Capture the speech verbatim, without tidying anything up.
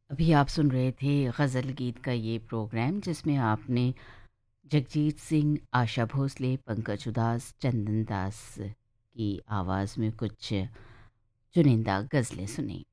अभी आप सुन रहे थे गज़ल गीत का ये प्रोग्राम जिसमें आपने जगजीत सिंह, आशा भोसले, पंकज उदास, चंदन दास की आवाज़ में कुछ चुनिंदा गज़लें सुनी।